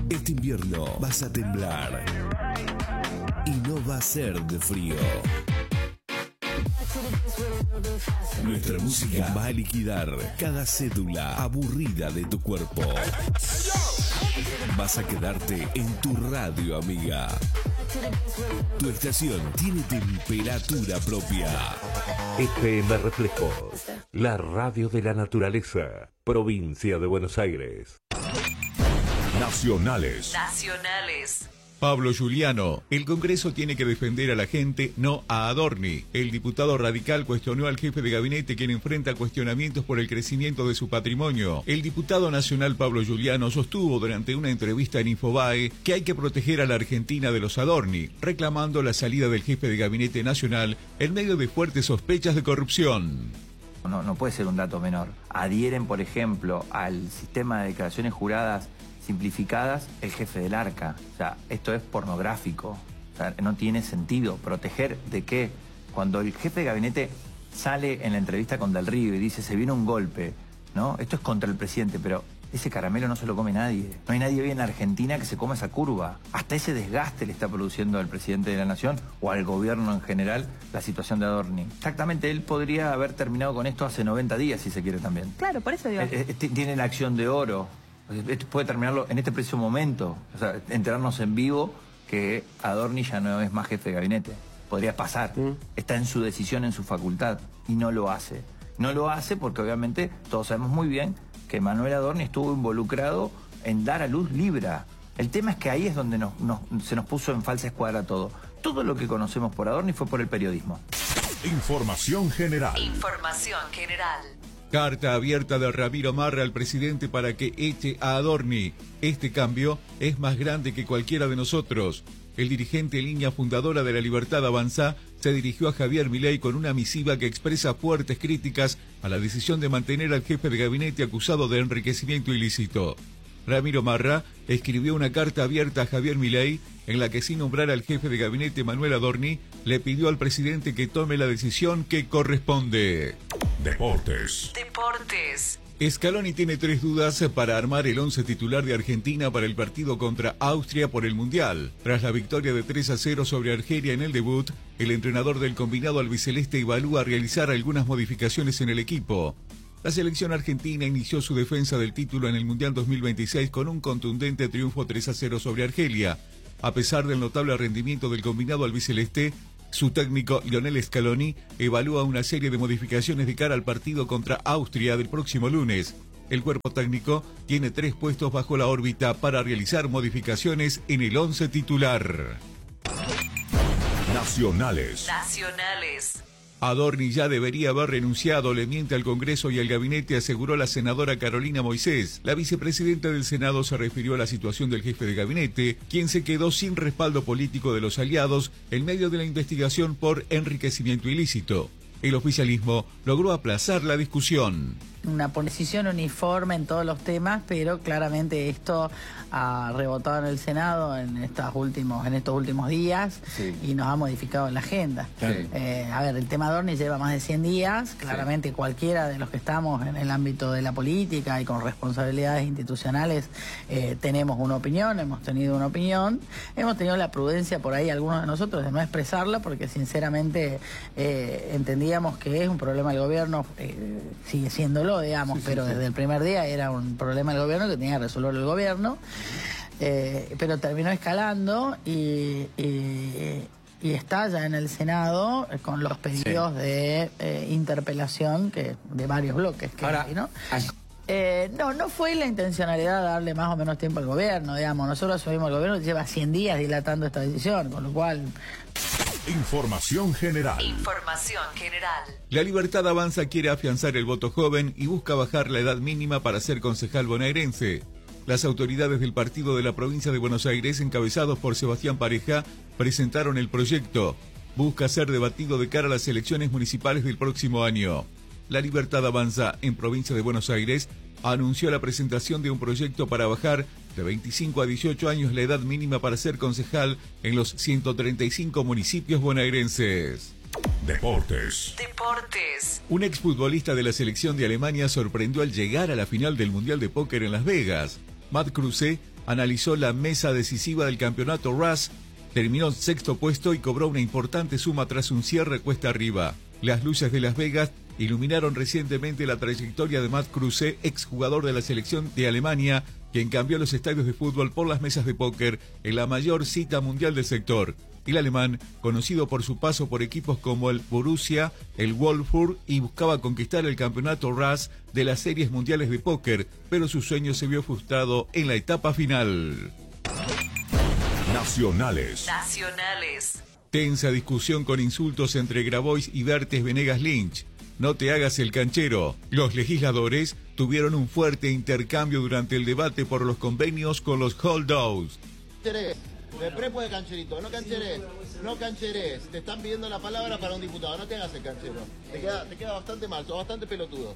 Este invierno vas a temblar y no va a ser de frío. Nuestra música va a liquidar cada cédula aburrida de tu cuerpo. Vas a quedarte en tu radio, amiga. Tu estación tiene temperatura propia. FM Reflejos, la radio de la naturaleza, provincia de Buenos Aires. Nacionales. Pablo Giuliano, el Congreso tiene que defender a la gente, no a Adorni. El diputado radical cuestionó al jefe de gabinete, quien enfrenta cuestionamientos por el crecimiento de su patrimonio. El diputado nacional Pablo Giuliano sostuvo durante una entrevista en Infobae que hay que proteger a la Argentina de los Adorni, reclamando la salida del jefe de gabinete nacional en medio de fuertes sospechas de corrupción. No puede ser un dato menor. Adhieren, por ejemplo, al sistema de declaraciones juradas simplificadas el jefe del Arca. O sea, esto es pornográfico. O sea, no tiene sentido. ¿Proteger de qué? Cuando el jefe de gabinete sale en la entrevista con Del Río y dice, se viene un golpe, ¿no? Esto es contra el presidente, pero ese caramelo no se lo come nadie. No hay nadie hoy en la Argentina que se coma esa curva. Hasta ese desgaste le está produciendo al presidente de la Nación o al gobierno en general la situación de Adorni. Exactamente, él podría haber terminado con esto hace 90 días, si se quiere también. Claro, por eso digo. Tiene la acción de oro. Puede terminarlo en este preciso momento. O sea, enterarnos en vivo que Adorni ya no es más jefe de gabinete. Podría pasar. Está en su decisión, en su facultad. Y no lo hace. No lo hace porque obviamente todos sabemos muy bien que Manuel Adorni estuvo involucrado en dar a luz Libra. El tema es que ahí es donde se nos puso en falsa escuadra todo. Todo lo que conocemos por Adorni fue por el periodismo. Información general. Carta abierta de Ramiro Marra al presidente para que eche a Adorni. Este cambio es más grande que cualquiera de nosotros. El dirigente línea fundadora de La Libertad Avanza se dirigió a Javier Milei con una misiva que expresa fuertes críticas a la decisión de mantener al jefe de gabinete acusado de enriquecimiento ilícito. Ramiro Marra escribió una carta abierta a Javier Milei en la que, sin nombrar al jefe de gabinete Manuel Adorni, le pidió al presidente que tome la decisión que corresponde. Deportes. Scaloni tiene 3 dudas para armar el 11 titular de Argentina para el partido contra Austria por el Mundial. Tras la victoria de 3-0 sobre Argelia en el debut, el entrenador del combinado albiceleste evalúa realizar algunas modificaciones en el equipo. La selección argentina inició su defensa del título en el Mundial 2026 con un contundente triunfo 3-0 sobre Argelia. A pesar del notable rendimiento del combinado albiceleste, su técnico Lionel Scaloni evalúa una serie de modificaciones de cara al partido contra Austria del próximo lunes. El cuerpo técnico tiene 3 puestos bajo la órbita para realizar modificaciones en el 11 titular. Nacionales. Adorni ya debería haber renunciado, le miente al Congreso y al gabinete, aseguró la senadora Carolina Moisés. La vicepresidenta del Senado se refirió a la situación del jefe de gabinete, quien se quedó sin respaldo político de los aliados en medio de la investigación por enriquecimiento ilícito. El oficialismo logró aplazar la discusión. Una posición uniforme en todos los temas, pero claramente esto ha rebotado en el Senado en estos últimos días, sí, y nos ha modificado la agenda. Sí. A ver, el tema Adorni lleva más de 100 días, claramente sí, cualquiera de los que estamos en el ámbito de la política y con responsabilidades institucionales tenemos una opinión, hemos tenido la prudencia por ahí algunos de nosotros de no expresarla porque sinceramente entendíamos que es un problema del gobierno, sigue siéndolo, digamos, pero desde el primer día era un problema del gobierno que tenía que resolver el gobierno, pero terminó escalando y está ya en el Senado con los pedidos de interpelación de varios bloques que ahora hay, ¿no? No fue la intencionalidad de darle más o menos tiempo al gobierno, digamos. Nosotros asumimos el gobierno, lleva 100 días dilatando esta decisión, con lo cual... Información general. La Libertad Avanza quiere afianzar el voto joven y busca bajar la edad mínima para ser concejal bonaerense. Las autoridades del partido de la provincia de Buenos Aires, encabezados por Sebastián Pareja, presentaron el proyecto. Busca ser debatido de cara a las elecciones municipales del próximo año. La Libertad Avanza, en provincia de Buenos Aires, anunció la presentación de un proyecto para bajar de 25 a 18 años la edad mínima para ser concejal en los 135 municipios bonaerenses. Deportes. Un exfutbolista de la selección de Alemania sorprendió al llegar a la final del Mundial de Póker en Las Vegas. Matt Kruse analizó la mesa decisiva del campeonato RAS, terminó en sexto puesto y cobró una importante suma tras un cierre cuesta arriba. Las luces de Las Vegas iluminaron recientemente la trayectoria de Matt Kruse, exjugador de la selección de Alemania, quien cambió los estadios de fútbol por las mesas de póker en la mayor cita mundial del sector. El alemán, conocido por su paso por equipos como el Borussia, el Wolfsburg, y buscaba conquistar el campeonato RAS de las series mundiales de póker, pero su sueño se vio frustrado en la etapa final. Nacionales. Tensa discusión con insultos entre Grabois y Bertes Venegas Lynch. No te hagas el canchero. Los legisladores tuvieron un fuerte intercambio durante el debate por los convenios con los holdouts. De prepo de cancherito, no cancheres, no cancheres. Te están pidiendo la palabra para un diputado, no te hagas el canchero. Te queda bastante mal, sos bastante pelotudo.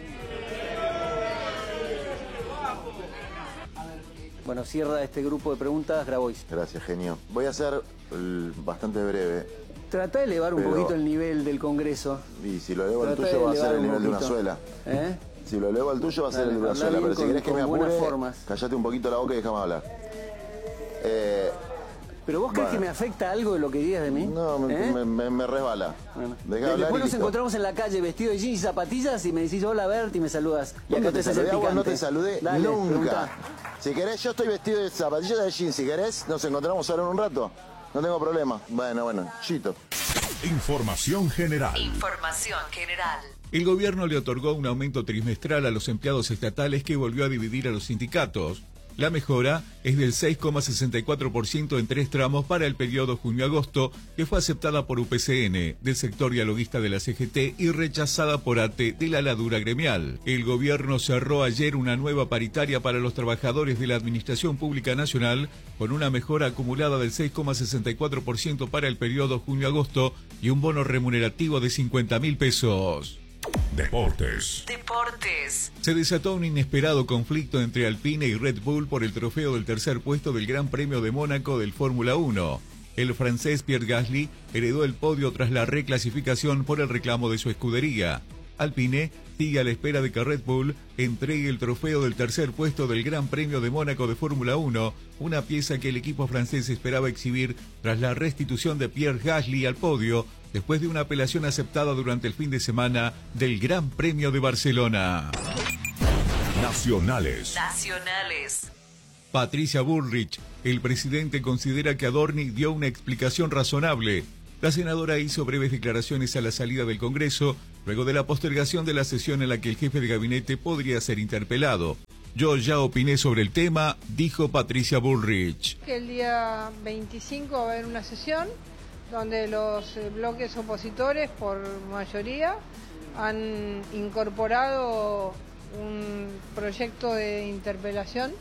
Bueno, cierra este grupo de preguntas, Grabois. Gracias, genio. Voy a ser bastante breve. Trata de elevar un poquito el nivel del Congreso. Y si lo elevo al tuyo va a ser el nivel de una suela. Si lo elevo al tuyo va a ser el de una suela. Pero si querés que me apure, callate un poquito la boca y déjame hablar. ¿Pero vos crees que me afecta algo de lo que digas de mí? No, me resbala. Bueno. Después nos encontramos en la calle vestido de jeans y zapatillas y me decís hola Bert y me saludas. Y acá te saludé, vos no te saludé. Dale, nunca. Pregunta. Si querés, yo estoy vestido de zapatillas de jeans. Si querés, nos encontramos ahora en un rato. No tengo problema. Bueno, chito. Información general. El gobierno le otorgó un aumento trimestral a los empleados estatales que volvió a dividir a los sindicatos. La mejora es del 6,64% en 3 tramos para el periodo junio-agosto, que fue aceptada por UPCN, del sector dialoguista de la CGT, y rechazada por ATE, de la ladura gremial. El gobierno cerró ayer una nueva paritaria para los trabajadores de la Administración Pública Nacional, con una mejora acumulada del 6,64% para el periodo junio-agosto y un bono remunerativo de 50.000 pesos. Deportes. Se desató un inesperado conflicto entre Alpine y Red Bull por el trofeo del tercer puesto del Gran Premio de Mónaco del Fórmula 1. El francés Pierre Gasly heredó el podio tras la reclasificación por el reclamo de su escudería. Alpine sigue a la espera de que Red Bull entregue el trofeo del tercer puesto del Gran Premio de Mónaco de Fórmula 1, una pieza que el equipo francés esperaba exhibir tras la restitución de Pierre Gasly al podio, después de una apelación aceptada durante el fin de semana del Gran Premio de Barcelona. Nacionales. Patricia Bullrich, el presidente considera que Adorni dio una explicación razonable. La senadora hizo breves declaraciones a la salida del Congreso, luego de la postergación de la sesión en la que el jefe de gabinete podría ser interpelado. Yo ya opiné sobre el tema, dijo Patricia Bullrich. El día 25 va a haber una sesión donde los bloques opositores, por mayoría, han incorporado un proyecto de interpelación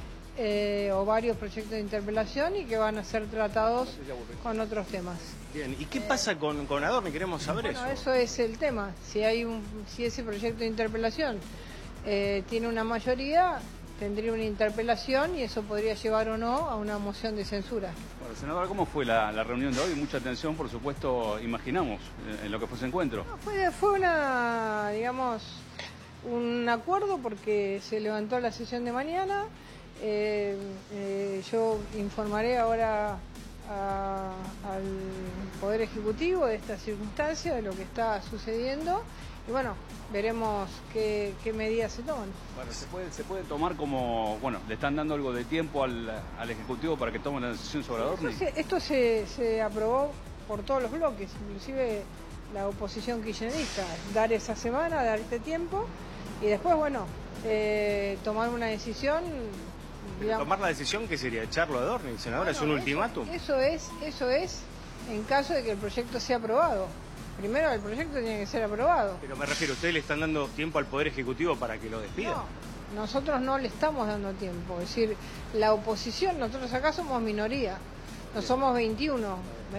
o varios proyectos de interpelación y que van a ser tratados con otros temas. Bien, ¿y qué pasa con Adorni? Queremos saber eso. Eso es el tema. Si ese proyecto de interpelación tiene una mayoría, tendría una interpelación y eso podría llevar o no a una moción de censura. Bueno, senadora, ¿cómo fue la reunión de hoy? Mucha atención, por supuesto, imaginamos, en lo que fue ese encuentro. Fue un acuerdo porque se levantó la sesión de mañana. Yo informaré ahora al Poder Ejecutivo de esta circunstancia, de lo que está sucediendo. Y bueno, veremos qué medidas se toman. Bueno, se puede tomar como, le están dando algo de tiempo al Ejecutivo para que tome una decisión sobre Adorni. Esto se aprobó por todos los bloques, inclusive la oposición kirchnerista, dar esa semana, dar este tiempo y después, tomar una decisión. ¿Tomar la decisión qué sería? ¿Echarlo a Adorni, senadora? ¿Es un ultimátum? Eso es en caso de que el proyecto sea aprobado. Primero el proyecto tiene que ser aprobado. Pero me refiero, ¿ustedes le están dando tiempo al Poder Ejecutivo para que lo despida? No, nosotros no le estamos dando tiempo. Es decir, la oposición, nosotros acá somos minoría. No somos 21.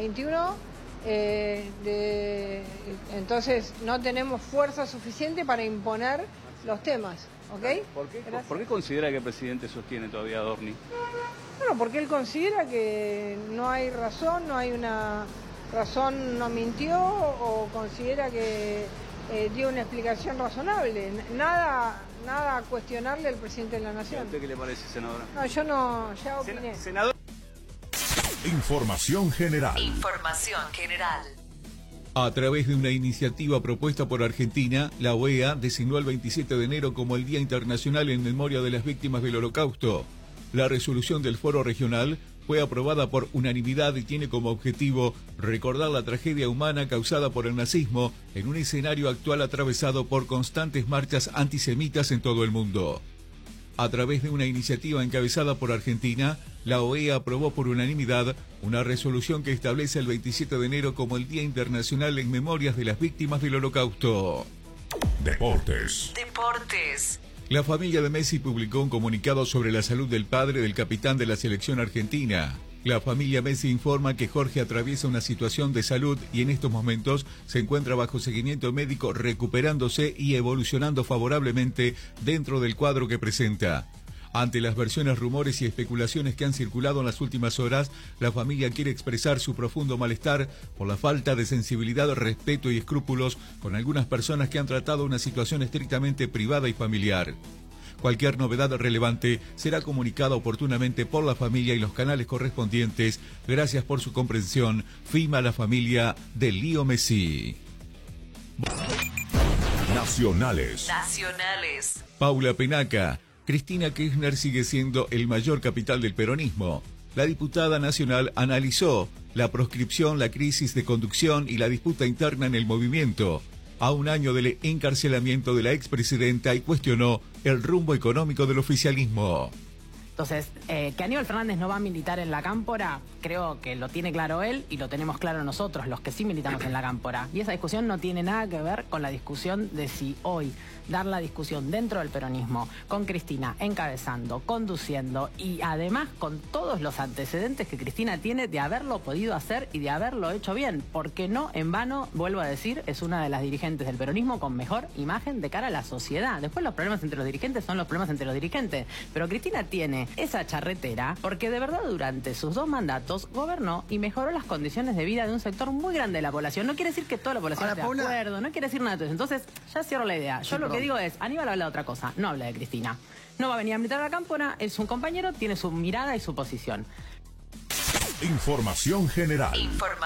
Entonces no tenemos fuerza suficiente para imponer los temas. ¿Okay? ¿Por qué considera que el presidente sostiene todavía a Adorni? Bueno, porque él considera que no hay razón, no mintió, o considera que dio una explicación razonable. Nada a cuestionarle al presidente de la Nación. ¿A usted qué le parece, senadora? No, yo no, ya opiné. Senador. Información general. Información general. A través de una iniciativa propuesta por Argentina, la OEA designó el 27 de enero como el Día Internacional en memoria de las víctimas del Holocausto. La resolución del Foro Regional fue aprobada por unanimidad y tiene como objetivo recordar la tragedia humana causada por el nazismo en un escenario actual atravesado por constantes marchas antisemitas en todo el mundo. A través de una iniciativa encabezada por Argentina, la OEA aprobó por unanimidad una resolución que establece el 27 de enero como el Día Internacional en Memorias de las Víctimas del Holocausto. Deportes. La familia de Messi publicó un comunicado sobre la salud del padre del capitán de la selección argentina. La familia Messi informa que Jorge atraviesa una situación de salud y en estos momentos se encuentra bajo seguimiento médico recuperándose y evolucionando favorablemente dentro del cuadro que presenta. Ante las versiones, rumores y especulaciones que han circulado en las últimas horas, la familia quiere expresar su profundo malestar por la falta de sensibilidad, respeto y escrúpulos con algunas personas que han tratado una situación estrictamente privada y familiar. Cualquier novedad relevante será comunicada oportunamente por la familia y los canales correspondientes. Gracias por su comprensión. Firma la familia de Lío Messi. Nacionales. Paula Penaca. Cristina Kirchner sigue siendo el mayor capital del peronismo. La diputada nacional analizó la proscripción, la crisis de conducción y la disputa interna en el movimiento a un año del encarcelamiento de la expresidenta y cuestionó el rumbo económico del oficialismo. Entonces, que Aníbal Fernández no va a militar en la Cámpora, creo que lo tiene claro él y lo tenemos claro nosotros, los que sí militamos en la Cámpora. Y esa discusión no tiene nada que ver con la discusión de si hoy dar la discusión dentro del peronismo, con Cristina encabezando, conduciendo y además con todos los antecedentes que Cristina tiene de haberlo podido hacer y de haberlo hecho bien. Porque no en vano, vuelvo a decir, es una de las dirigentes del peronismo con mejor imagen de cara a la sociedad. Después los problemas entre los dirigentes son los problemas entre los dirigentes. Pero Cristina tiene esa charretera porque de verdad durante sus 2 mandatos gobernó y mejoró las condiciones de vida de un sector muy grande de la población. No quiere decir que toda la población esté de acuerdo, no quiere decir nada de eso. Entonces, ya cierro la idea. Yo lo que digo es, Aníbal habla de otra cosa, no habla de Cristina. No va a venir a militar a la Cámpora, es un compañero, tiene su mirada y su posición. Información general.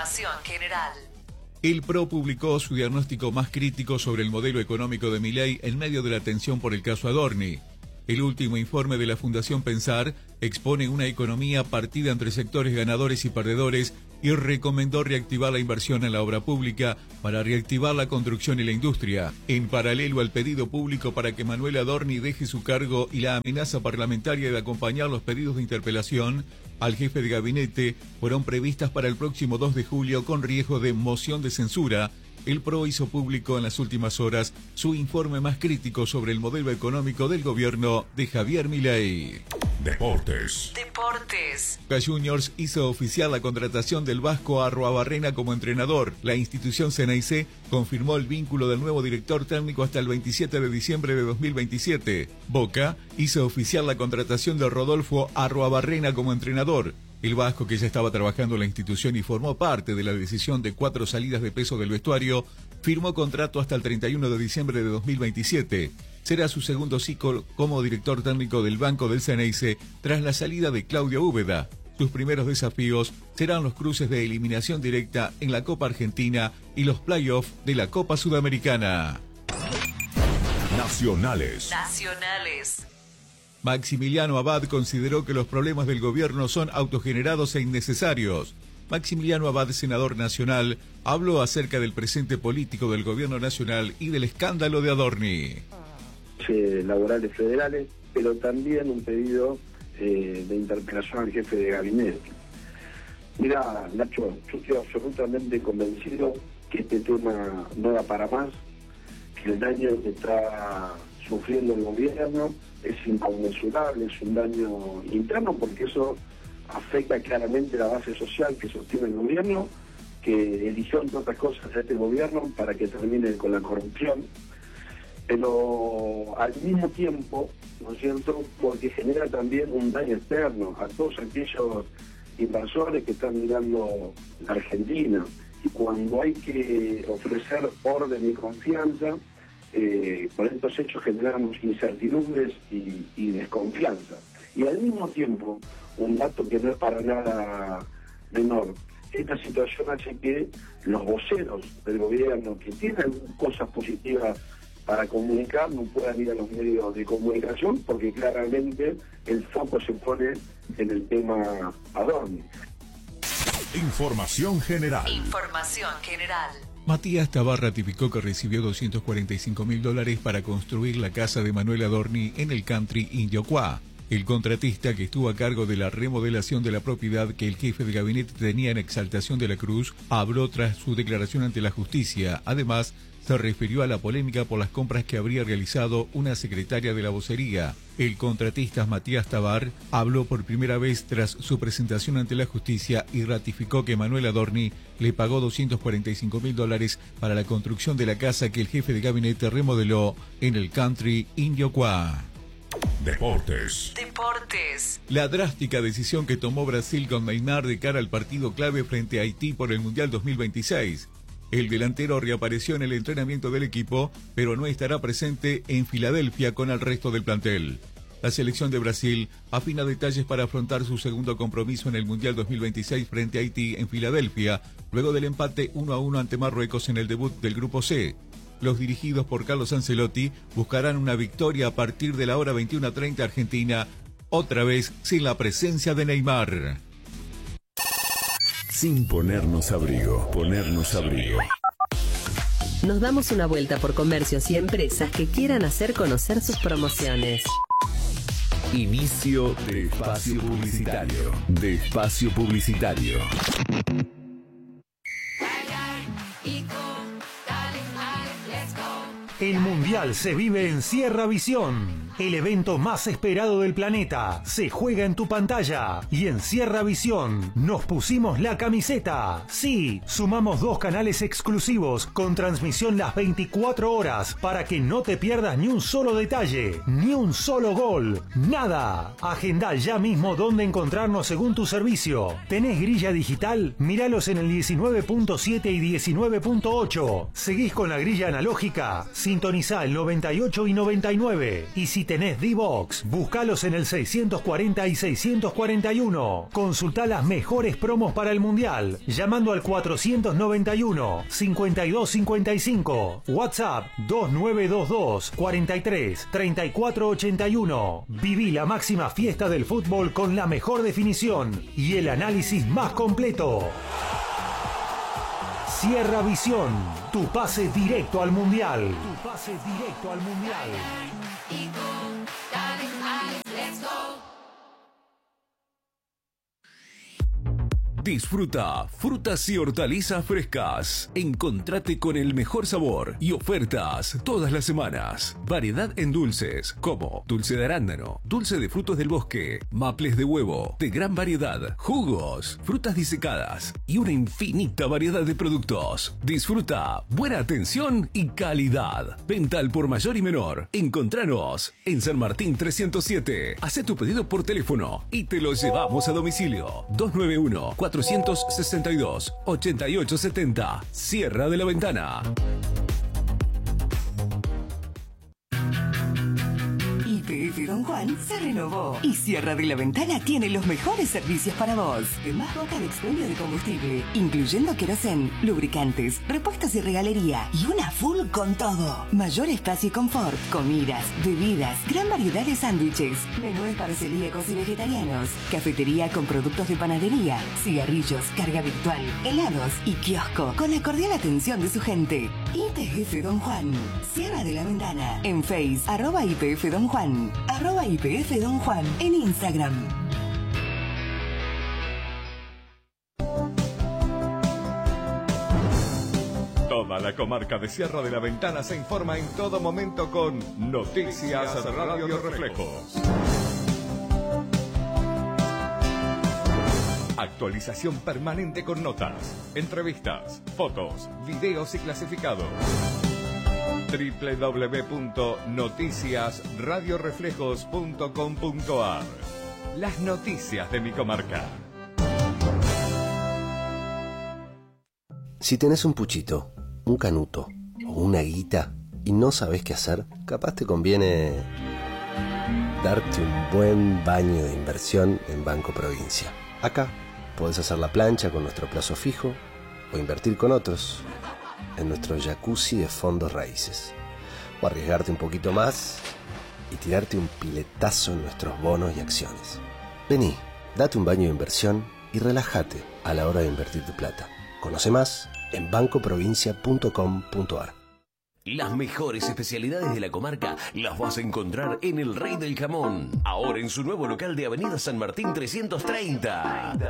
El PRO publicó su diagnóstico más crítico sobre el modelo económico de Milei en medio de la tensión por el caso Adorni. El último informe de la Fundación Pensar expone una economía partida entre sectores ganadores y perdedores y recomendó reactivar la inversión en la obra pública para reactivar la construcción y la industria. En paralelo al pedido público para que Manuel Adorni deje su cargo y la amenaza parlamentaria de acompañar los pedidos de interpelación al jefe de gabinete fueron previstas para el próximo 2 de julio con riesgo de moción de censura. El PRO hizo público en las últimas horas su informe más crítico sobre el modelo económico del gobierno de Javier Milei. Deportes. Boca Juniors hizo oficial la contratación del vasco Arruabarrena como entrenador. La institución Ceneice confirmó el vínculo del nuevo director técnico hasta el 27 de diciembre de 2027. Boca hizo oficial la contratación de Rodolfo Arruabarrena como entrenador. El vasco, que ya estaba trabajando en la institución y formó parte de la decisión de 4 salidas de peso del vestuario, firmó contrato hasta el 31 de diciembre de 2027. Será su segundo ciclo como director técnico del Banco del Ceneice tras la salida de Claudio Úbeda. Sus primeros desafíos serán los cruces de eliminación directa en la Copa Argentina y los playoffs de la Copa Sudamericana. Nacionales. Maximiliano Abad consideró que los problemas del gobierno son autogenerados e innecesarios. Maximiliano Abad, senador nacional, habló acerca del presente político del gobierno nacional y del escándalo de Adorni. Laborales federales, pero también un pedido de interpelación al jefe de gabinete. Mira, Nacho, yo estoy absolutamente convencido que este tema no da para más, que el daño que está sufriendo el gobierno es inconmensurable, es un daño interno porque eso afecta claramente la base social que sostiene el gobierno, que eligió entre otras cosas a este gobierno para que termine con la corrupción, pero al mismo tiempo, ¿no es cierto?, porque genera también un daño externo a todos aquellos inversores que están mirando la Argentina. y cuando hay que ofrecer orden y confianza, con estos hechos generamos incertidumbres y desconfianza. Y al mismo tiempo, un dato que no es para nada menor, esta situación hace que los voceros del gobierno que tienen cosas positivas para comunicar no puedan ir a los medios de comunicación porque claramente el foco se pone en el tema Adorni. Información general. Información general. Matías Tabar ratificó que recibió $245.000 para construir la casa de Manuel Adorni en el country Indioquá. El contratista que estuvo a cargo de la remodelación de la propiedad que el jefe de gabinete tenía en Exaltación de la Cruz habló tras su declaración ante la justicia. Además, se refirió a la polémica por las compras que habría realizado una secretaria de la vocería. El contratista Matías Tabar habló por primera vez tras su presentación ante la justicia y ratificó que Manuel Adorni le pagó $245.000 para la construcción de la casa que el jefe de gabinete remodeló en el country Indioquá. Deportes. La drástica decisión que tomó Brasil con Neymar de cara al partido clave frente a Haití por el Mundial 2026. El delantero reapareció en el entrenamiento del equipo, pero no estará presente en Filadelfia con el resto del plantel. La selección de Brasil afina detalles para afrontar su segundo compromiso en el Mundial 2026 frente a Haití en Filadelfia, luego del empate 1-1 ante Marruecos en el debut del Grupo C. Los dirigidos por Carlos Ancelotti buscarán una victoria a partir de la hora 21:30 Argentina, otra vez sin la presencia de Neymar. Sin ponernos abrigo, ponernos abrigo. Nos damos una vuelta por comercios y empresas que quieran hacer conocer sus promociones. Inicio de espacio publicitario. De espacio publicitario. El Mundial se vive en Sierra Visión. El evento más esperado del planeta se juega en tu pantalla. Y en Sierra Visión nos pusimos la camiseta. Sí, sumamos 2 canales exclusivos con transmisión las 24 horas para que no te pierdas ni un solo detalle, ni un solo gol, nada. Agendá ya mismo dónde encontrarnos según tu servicio. ¿Tenés grilla digital? Míralos en el 19.7 y 19.8. ¿Seguís con la grilla analógica? Sintonizá el 98 y 99. Y si tenés D-Box, buscalos en el 640 y 641. Consultá las mejores promos para el Mundial, llamando al 491-5255. WhatsApp 2922 43 34 81. Viví la máxima fiesta del fútbol con la mejor definición y el análisis más completo. Sierra Visión, tu pase directo al Mundial. Tu pase directo al Mundial. Disfruta frutas y hortalizas frescas. Encontrate con el mejor sabor y ofertas todas las semanas. Variedad en dulces como dulce de arándano, dulce de frutos del bosque, maples de huevo, de gran variedad, jugos, frutas disecadas y una infinita variedad de productos. Disfruta buena atención y calidad. Venta al por mayor y menor. Encontranos en San Martín 307. Hacé tu pedido por teléfono y te lo llevamos a domicilio. 291-462-8870. Sierra de la Ventana. YPF Don Juan se renovó y Sierra de la Ventana tiene los mejores servicios para vos. Más baja de expendio de combustible, incluyendo querosén, lubricantes, repuestos y regalería. Y una full con todo. Mayor espacio y confort, comidas, bebidas, gran variedad de sándwiches, menúes para celíacos y vegetarianos, cafetería con productos de panadería, cigarrillos, carga virtual, helados y kiosco con la cordial atención de su gente. YPF Don Juan, Sierra de la Ventana. En Face, @YPF Don Juan, @YPF Don Juan en Instagram. Toda la comarca de Sierra de la Ventana se informa en todo momento con Noticias Radio Reflejos. Actualización permanente con notas, entrevistas, fotos, videos y clasificados. www.noticiasradioreflejos.com.ar. Las noticias de mi comarca. Si tenés un puchito, un canuto o una guita y no sabés qué hacer, capaz te conviene darte un buen baño de inversión en Banco Provincia. Acá podés hacer la plancha con nuestro plazo fijo o invertir con otros en nuestro jacuzzi de fondos raíces. O arriesgarte un poquito más y tirarte un piletazo en nuestros bonos y acciones. Vení, date un baño de inversión y relájate a la hora de invertir tu plata. Conoce más en bancoprovincia.com.ar. Las mejores especialidades de la comarca las vas a encontrar en El Rey del Jamón, ahora en su nuevo local de Avenida San Martín 330.